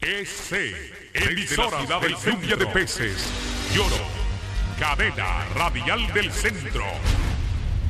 Emisora del Lluvia de Peces. Lloro. Cadena Radial del Centro.